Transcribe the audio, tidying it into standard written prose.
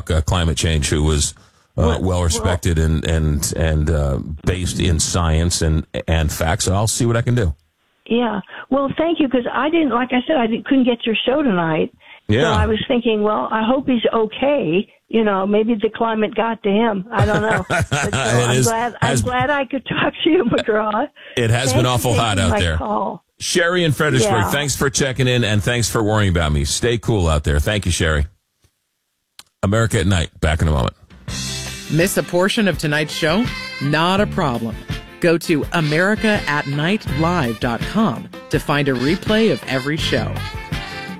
talk climate change who was well respected and based in science and facts. So I'll see what I can do. Yeah. Well, thank you, because I didn't, like I said, couldn't get your show tonight. Yeah. So I was thinking, well, I hope he's okay. You know, maybe the climate got to him. I don't know. But, I'm glad I could talk to you, McGraw. It has been awful hot out there. Call. Sherry in Fredericksburg, thanks for checking in and thanks for worrying about me. Stay cool out there. Thank you, Sherry. America at Night. Back in a moment. Miss a portion of tonight's show? Not a problem. Go to AmericaAtNightLive.com to find a replay of every show.